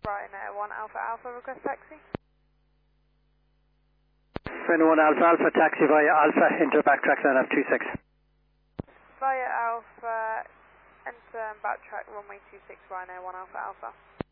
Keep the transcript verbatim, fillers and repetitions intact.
Ryanair one Alpha Alpha, request taxi. Ryanair one Alpha Alpha, taxi via Alpha, enter backtrack line of two six. Via Alpha, enter and backtrack runway two six, Ryanair one Alpha Alpha.